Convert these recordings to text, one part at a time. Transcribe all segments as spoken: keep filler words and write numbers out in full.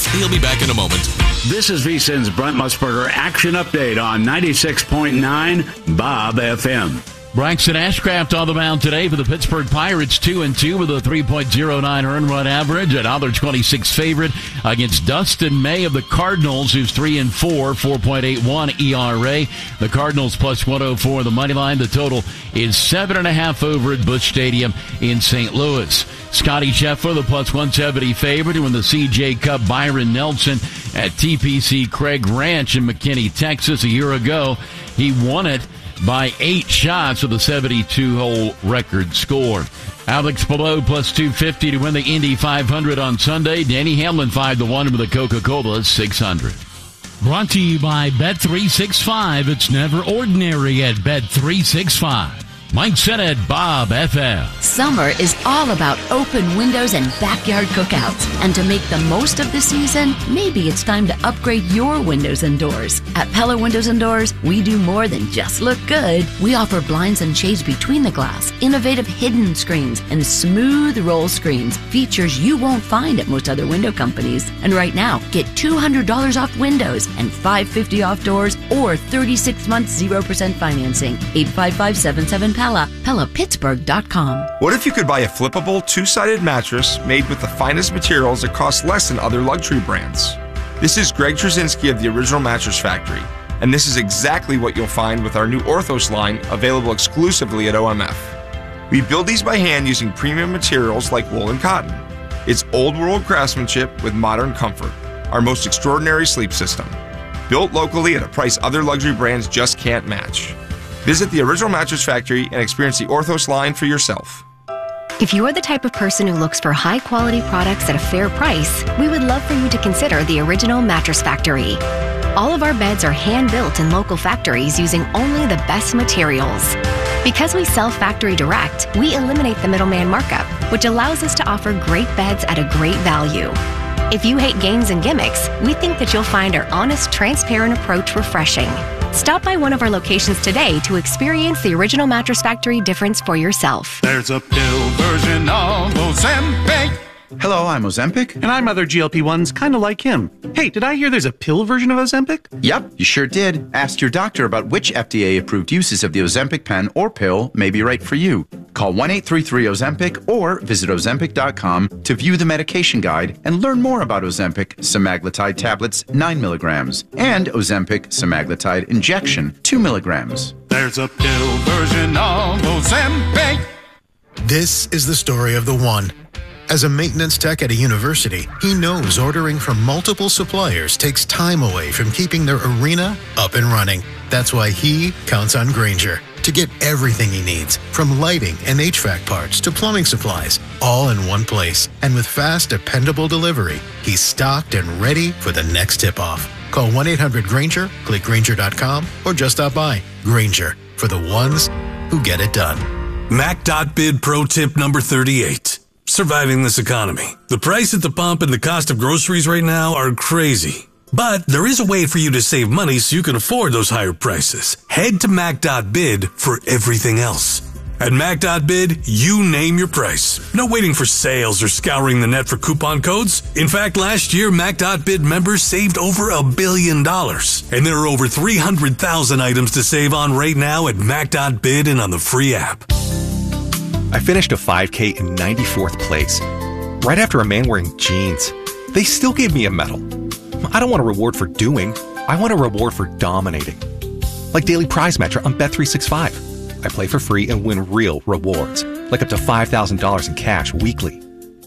He'll be back in a moment. This is VSiN's Brent Musburger Action Update on ninety-six point nine Bob F M. Braxton Ashcraft on the mound today for the Pittsburgh Pirates, two and two with a three point oh nine earned run average. Another twenty-six favorite against Dustin May of the Cardinals, who's three and four, four point eight one E R A. The Cardinals plus one oh four the money line. The total is seven and a half over at Busch Stadium in Saint Louis. Scotty Scheffler, the plus one seventy favorite, to win the C J Cup. Byron Nelson at T P C Craig Ranch in McKinney, Texas, a year ago. He won it by eight shots with a seventy-two hole record score. Alex Palou plus two fifty to win the Indy five hundred on Sunday. Danny Hamlin five to one with the Coca-Cola six hundred. Brought to you by Bet three sixty-five. It's never ordinary at Bet three sixty-five. Mike Sennett, Bob F M. Summer is all about open windows and backyard cookouts. And to make the most of the season, maybe it's time to upgrade your windows and doors. At Pella Windows and Doors, we do more than just look good. We offer blinds and shades between the glass, innovative hidden screens, and smooth roll screens, features you won't find at most other window companies. And right now, get two hundred dollars off windows and five hundred fifty dollars off doors or thirty-six months zero percent financing. eight five five, seven seven, Pella, Pella Pittsburgh dot com. What if you could buy a flippable two-sided mattress made with the finest materials that cost less than other luxury brands? This is Greg Trzynski of the Original Mattress Factory, and this is exactly what you'll find with our new Orthos line, available exclusively at O M F. We build these by hand using premium materials like wool and cotton. It's old-world craftsmanship with modern comfort, our most extraordinary sleep system. Built locally at a price other luxury brands just can't match. Visit the Original Mattress Factory and experience the Orthos line for yourself. If you're the type of person who looks for high-quality products at a fair price, we would love for you to consider the Original Mattress Factory. All of our beds are hand-built in local factories using only the best materials. Because we sell factory direct, we eliminate the middleman markup, which allows us to offer great beds at a great value. If you hate games and gimmicks, we think that you'll find our honest, transparent approach refreshing. Stop by one of our locations today to experience the Original Mattress Factory difference for yourself. There's a pill version of Ozempic. Hello, I'm Ozempic. And I'm other G L P ones kind of like him. Hey, did I hear there's a pill version of Ozempic? Yep, you sure did. Ask your doctor about which F D A-approved uses of the Ozempic pen or pill may be right for you. Call one eight three three Ozempic or visit Ozempic dot com to view the medication guide and learn more about Ozempic semaglutide tablets nine milligrams and Ozempic semaglutide injection two milligrams. There's a pill version of Ozempic. This is the story of the one. As a maintenance tech at a university, he knows ordering from multiple suppliers takes time away from keeping their arena up and running. That's why he counts on Grainger to get everything he needs, from lighting and H V A C parts to plumbing supplies, all in one place. And with fast, dependable delivery, he's stocked and ready for the next tip-off. Call one eight hundred Grainger, click Grainger dot com, or just stop by. Grainger, for the ones who get it done. Mac.bid pro tip number thirty-eight. Surviving this economy. The price at the pump and the cost of groceries right now are crazy. But there is a way for you to save money so you can afford those higher prices. Head to Mac.bid for everything else. At Mac.bid, you name your price. No waiting for sales or scouring the net for coupon codes. In fact, last year, Mac.bid members saved over a billion dollars. And there are over three hundred thousand items to save on right now at Mac.bid and on the free app. I finished a five K in ninety-fourth place, right after a man wearing jeans. They still gave me a medal. I don't want a reward for doing. I want a reward for dominating. Like Daily Prize Matcher on Bet three sixty-five. I play for free and win real rewards, like up to five thousand dollars in cash weekly.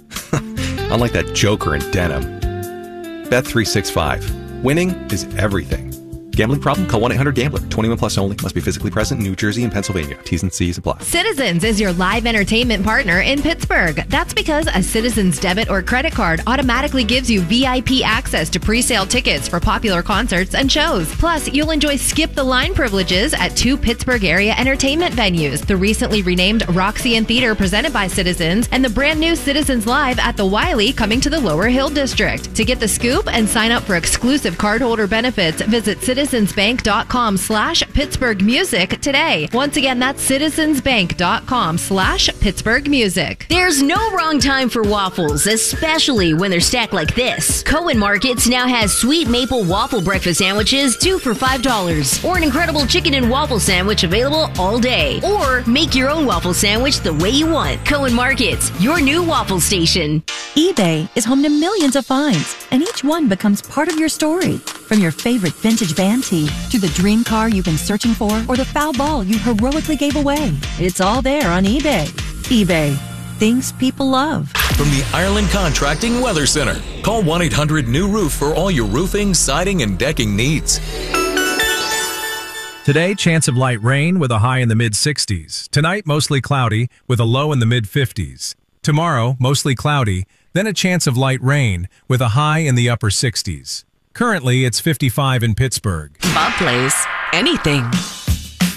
Unlike that joker in denim. Bet three sixty-five. Winning is everything. Gambling problem? Call one eight hundred gambler. twenty-one plus only. Must be physically present in New Jersey and Pennsylvania. T's and C's apply. Citizens is your live entertainment partner in Pittsburgh. That's because a Citizens debit or credit card automatically gives you V I P access to pre-sale tickets for popular concerts and shows. Plus, you'll enjoy skip the line privileges at two Pittsburgh area entertainment venues, the recently renamed Roxy Theater presented by Citizens and the brand new Citizens Live at the Wiley coming to the Lower Hill District. To get the scoop and sign up for exclusive cardholder benefits, visit Citizens citizensbank.com slash Pittsburgh Music today. Once again, that's citizensbank.com slash Pittsburgh Music. There's no wrong time for waffles, especially when they're stacked like this. Cohen Markets now has sweet maple waffle breakfast sandwiches, two for five dollars. Or an incredible chicken and waffle sandwich available all day. Or make your own waffle sandwich the way you want. Cohen Markets, your new waffle station. eBay is home to millions of finds, and each one becomes part of your story. From your favorite vintage band tee to the dream car you've been searching for or the foul ball you heroically gave away. It's all there on eBay. eBay. Things people love. From the Ireland Contracting Weather Center. Call one eight hundred new roof for all your roofing, siding, and decking needs. Today, chance of light rain with a high in the mid sixties. Tonight, mostly cloudy with a low in the mid fifties. Tomorrow, mostly cloudy, then a chance of light rain with a high in the upper sixties. Currently, it's fifty-five in Pittsburgh. Bob plays anything.